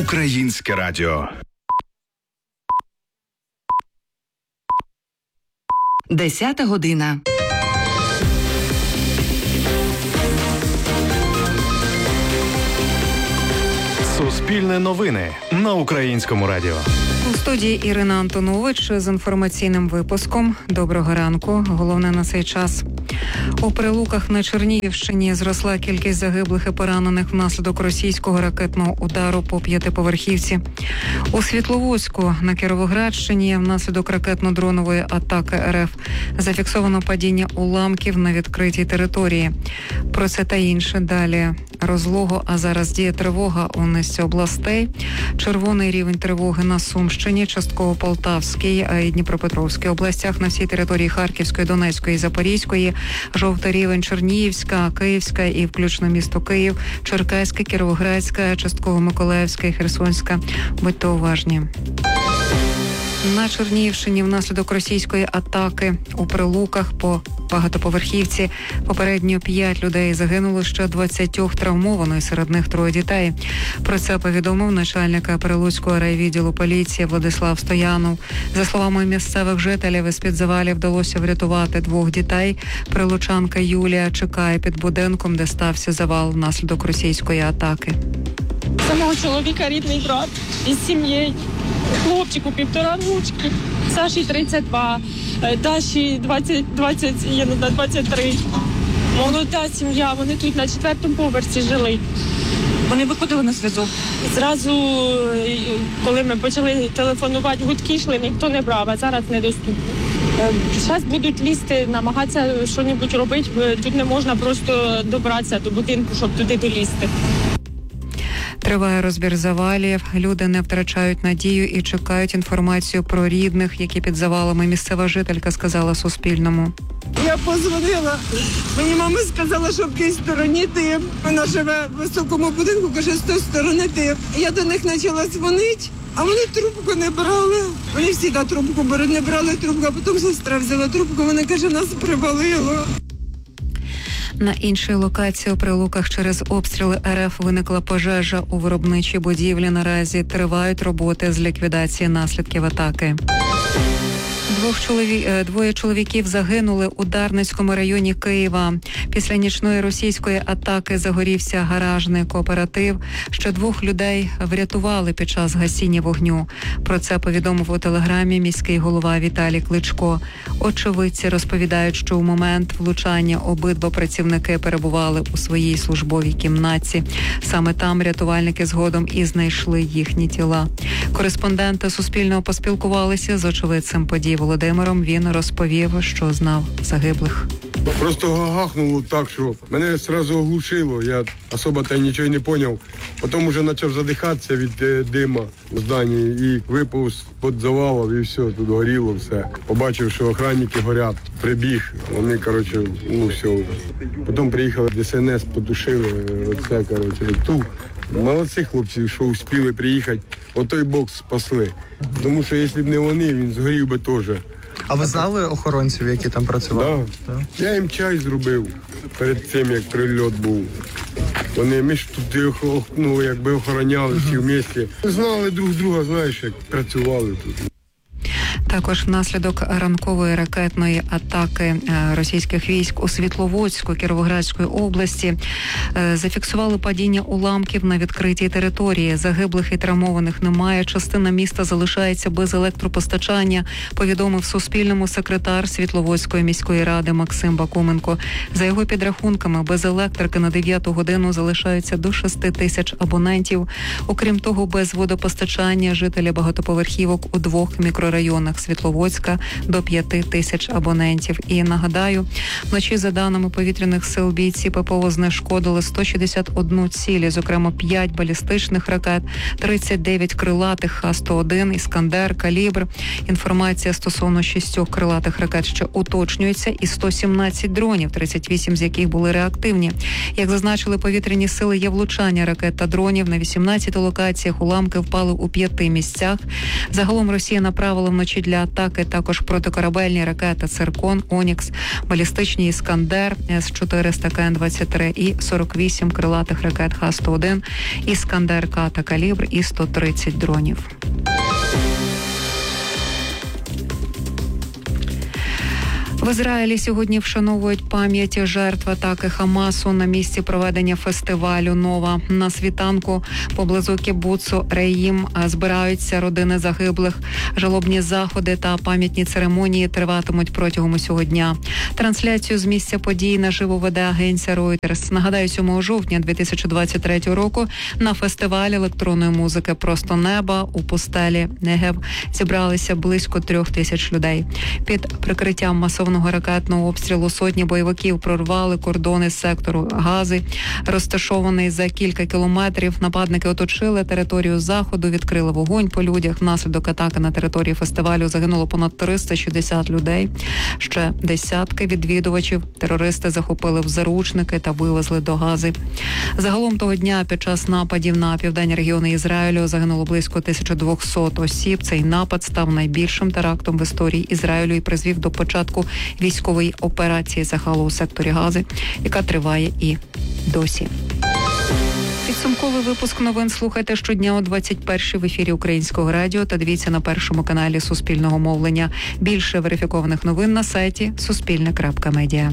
Українське радіо. 10 година. Суспільне новини на Українському радіо. У студії Ірина Антонович з інформаційним випуском. Доброго ранку. Головне на цей час. У Прилуках на Чернігівщині зросла кількість загиблих і поранених внаслідок російського ракетного удару по п'ятиповерхівці. У Світловодську на Кіровоградщині внаслідок ракетно-дронової атаки РФ зафіксовано падіння уламків на відкритій території. Про це та інше далі. Розлого, а зараз діє тривога у низці областей. Червоний рівень тривоги на Сумщині, частково Полтавській і Дніпропетровській областях, на всій території Харківської, Донецької і Запорізької. Жовтий рівень Чернігівська, Київська і включно місто Київ, Черкаська, Кіровоградська, частково Миколаївська і Херсонська. Будьте уважні. На Чернігівщині внаслідок російської атаки у Прилуках по багатоповерхівці попередньо 5 людей загинуло, ще 20 травмовано, і серед них 3 дітей. Про це повідомив начальник Прилуцького райвідділу поліції Владислав Стоянов. За словами місцевих жителів, із-під завалів вдалося врятувати 2 дітей. Прилучанка Юлія чекає під будинком, де стався завал внаслідок російської атаки. Це мого чоловіка рідний брат із сім'єю. Хлопчику 1,5 рочки, Саші 32, Даші 23. Молода сім'я, вони тут на 4-му поверсі жили. Вони виходили на зв'язок. Зразу, коли ми почали телефонувати, гудки йшли, ніхто не брав, а зараз недоступно. Зараз будуть лізти, намагатися щось робити. Тут не можна просто добратися до будинку, щоб туди долізти. Триває розбір завалів. Люди не втрачають надію і чекають інформацію про рідних, які під завалами. Місцева жителька сказала Суспільному. Я позвонила. Мені мама сказала, що в тій стороні тим. Вона живе в високому будинку, каже, з тої сторони тим. Я до них почала дзвонити, а вони трубку не брали. Вони всі трубку беруть, не брали трубку, а потім сестра взяла трубку, вона каже, нас привалило. На іншій локації у Прилуках через обстріли РФ виникла пожежа у виробничій будівлі. Наразі тривають роботи з ліквідації наслідків атаки. 2 чоловіків загинули у Дарницькому районі Києва. Після нічної російської атаки загорівся гаражний кооператив. Ще 2 людей врятували під час гасіння вогню. Про це повідомив у телеграмі міський голова Віталій Кличко. Очевидці розповідають, що у момент влучання обидва працівники перебували у своїй службовій кімнаті. Саме там рятувальники згодом і знайшли їхні тіла. Кореспонденти Суспільного поспілкувалися з очевидцем подій Володимиром. Він розповів, що знав загиблих. Просто гахнуло так, що мене одразу оглушило. Я особо та нічого не зрозумів. Потім вже почав задихатися від дима в зданні і виповз під завалом, і все, тут горіло все. Побачив, що охранники горять, прибіг, вони, все. Потім приїхали ДСНС, потушили, оце, ту. Молодці хлопці, що успіли приїхати, отой бокс спасли. Тому що якщо б не вони, він згорів би теж. А ви знали охоронців, які там працювали? Так. Я їм чай зробив перед тим, як прильот був. Ми ж тут охороняли всі в місті. Знали друг друга, знаєш, як працювали тут. Також внаслідок ранкової ракетної атаки російських військ у Світловодську Кіровоградської області зафіксували падіння уламків на відкритій території. Загиблих і травмованих немає. Частина міста залишається без електропостачання, повідомив Суспільному секретар Світловодської міської ради Максим Бакуменко. За його підрахунками, без електрики на 9 годину залишаються до 6 тисяч абонентів. Окрім того, без водопостачання жителі багатоповерхівок у 2 мікрорайонах Світловодська до 5 тисяч абонентів. І нагадаю, вночі, за даними повітряних сил, бійці ППО знешкодили 161 цілі, зокрема 5 балістичних ракет, 39 крилатих Х-101, Іскандер, Калібр. Інформація стосовно 6 крилатих ракет ще уточнюється, і 117 дронів, 38 з яких були реактивні. Як зазначили повітряні сили, є влучання ракет та дронів на 18 локаціях, уламки впали у 5 місцях. Загалом Росія направила вночі для атаки також протикорабельні ракети «Циркон», «Онікс», балістичні «Іскандер», С-400 КН-23 і 48 крилатих ракет Х-101, «Іскандер-К» та «Калібр» і 130 дронів. В Ізраїлі сьогодні вшановують пам'ять жертв атаки Хамасу на місці проведення фестивалю «Нова». На світанку поблизу кібуцу Реїм збираються родини загиблих. Жалобні заходи та пам'ятні церемонії триватимуть протягом усього дня. Трансляцію з місця подій наживо веде агенція Reuters. Нагадаю, 7 жовтня 2023 року на фестивалі електронної музики «Просто неба» у пустелі Негев зібралися близько 3000 людей. Під прикриттям масового ракетного обстрілу сотні бойовиків прорвали кордони сектору Гази, розташований за кілька кілометрів. Нападники оточили територію заходу, відкрили вогонь по людях. Внаслідок атаки на території фестивалю загинуло понад 360 людей. Ще десятки відвідувачів терористи захопили в заручники та вивезли до Гази. Загалом того дня під час нападів на південні регіони Ізраїлю загинуло близько 1200 осіб. Цей напад став найбільшим терактом в історії Ізраїлю і призвів до початку військової операції Захалу у секторі Гази, яка триває і досі. Підсумковий випуск новин слухайте щодня о 21-й в ефірі Українського радіо та дивіться на першому каналі Суспільного мовлення. Більше верифікованих новин на сайті Суспільне.Медіа.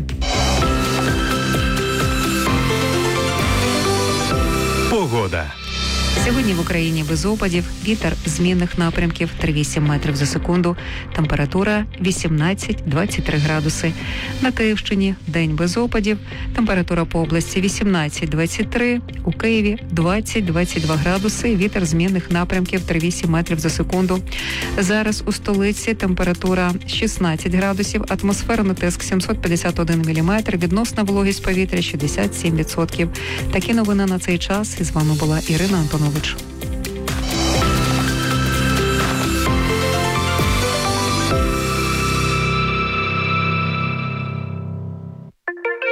Погода. Сьогодні в Україні без опадів, вітер змінних напрямків 3-8 метрів за секунду, температура 18-23 градуси. На Київщині день без опадів, температура по області 18-23, у Києві 20-22 градуси, вітер змінних напрямків 3-8 метрів за секунду. Зараз у столиці температура 16 градусів, атмосферний тиск 751 міліметр, відносна вологість повітря 67%. Такі новини на цей час. І з вами була Ірина Антонович.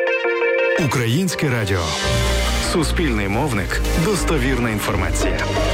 Українське радіо. Суспільний мовник. Достовірна інформація.